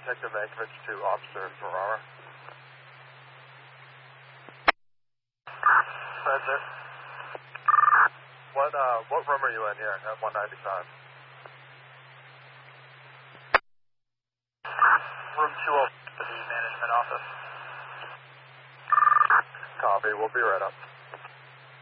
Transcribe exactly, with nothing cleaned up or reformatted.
Detective Mankiewicz to Officer Ferrara. Spencer. What, uh, what room are you in here at one ninety-five? Room two oh, the management office. Copy, we'll be right up.